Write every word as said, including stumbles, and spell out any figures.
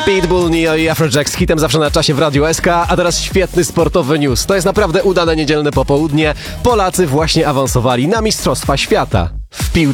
Pitbull, Neo i Afrojack z hitem zawsze na czasie w Radiu S K, a teraz świetny sportowy news. To jest naprawdę udane niedzielne popołudnie. Polacy właśnie awansowali na Mistrzostwa Świata w piłce.